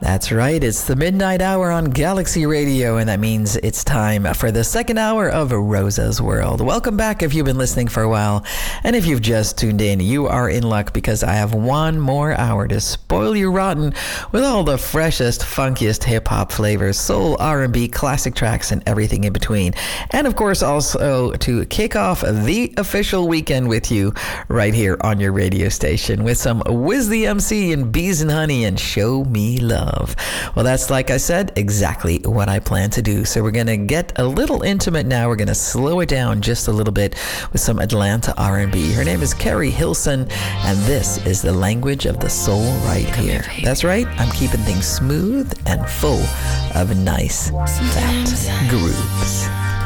That's right, it's the midnight hour on Galaxy Radio, and that means it's time for the second hour of Rosa's World. Welcome back if you've been listening for a while, and if you've just tuned in, you are in luck because I have one more hour to spoil you rotten with all the freshest, funkiest hip-hop flavors, soul, R&B, classic tracks, and everything in between. And of course, also to kick off the official weekend with you right here on your radio station with some Wiz the MC and Bees and Honey and Show Me Love. Well, that's, like I said, exactly what I plan to do. So we're going to get a little intimate now. We're going to slow it down just a little bit with some Atlanta R&B. Her name is Carrie Hilson, and this is the language of the soul right here. That's right. I'm keeping things smooth and full of nice, fat grooves.